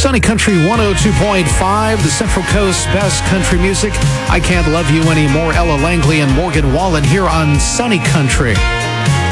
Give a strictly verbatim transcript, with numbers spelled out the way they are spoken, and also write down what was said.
Sunny Country one oh two point five, the Central Coast's best country music. I Can't Love You Anymore, Ella Langley and Morgan Wallen here on Sunny Country.